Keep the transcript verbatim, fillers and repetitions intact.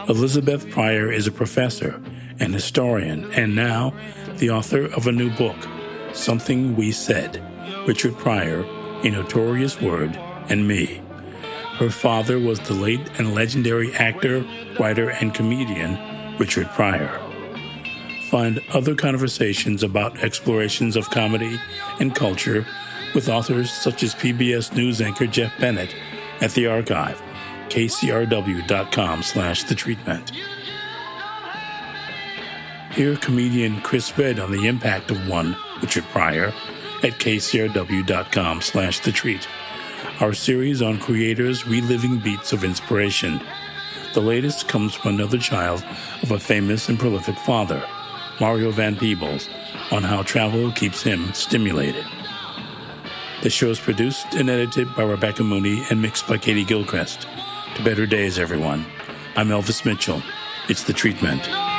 Elizabeth Pryor is a professor, an historian, and now the author of a new book, Something We Said, Richard Pryor, A Notorious Word, and Me. Her father was the late and legendary actor, writer, and comedian Richard Pryor. Find other conversations about explorations of comedy and culture with authors such as P B S News anchor Jeff Bennett at the archive, k c r w dot com slash the treatment. Hear comedian Chris Redd on the impact of one Richard Pryor at k c r w dot com slash the treat. Our series on creators reliving beats of inspiration. The latest comes from another child of a famous and prolific father, Mario Van Peebles, on how travel keeps him stimulated. The show is produced and edited by Rebecca Mooney and mixed by Katie Gilchrist. To better days, everyone. I'm Elvis Mitchell. It's The Treatment.